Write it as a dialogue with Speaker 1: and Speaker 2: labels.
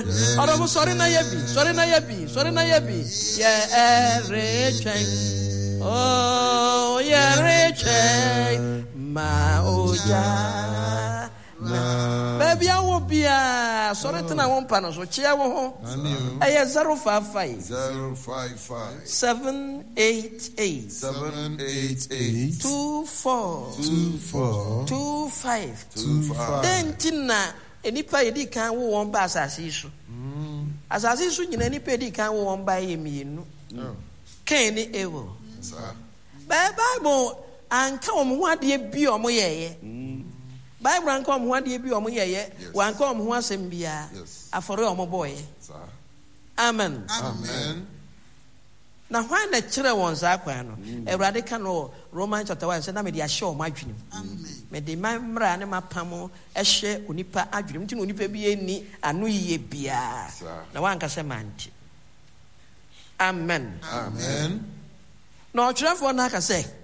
Speaker 1: Orobo sorry na yebi. Yeah, rechen. Oh, yeah, rechen. Ma oja. Baby, I will be a sorry to one panel, so cheer wo. I 055 788 2425. Then Tina, any pay can won by Assassin. Assassin, any pay can won by him. Kenny Evo. Bible and come what ye be on my Bible come one day be on my one come once and be a for my boy. Amen. Now, why the children ones are a radical Roman chapter 1 said, I made a show my dream. May the man ran my pamo, a share unipa adrim to unipa be any a new year beer. Now one can say, Amen.
Speaker 2: Amen.
Speaker 1: No, children for Naka say.